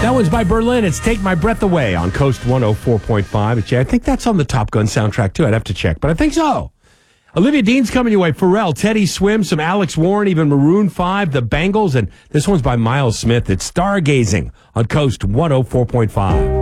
That one's by Berlin. It's Take My Breath Away on Coast 104.5. I think that's on the Top Gun soundtrack, too. I'd have to check, but I think so. Olivia Dean's coming your way. Pharrell, Teddy Swim, some Alex Warren, even Maroon 5, The Bangles, and this one's by Miles Smith. It's Stargazing on Coast 104.5.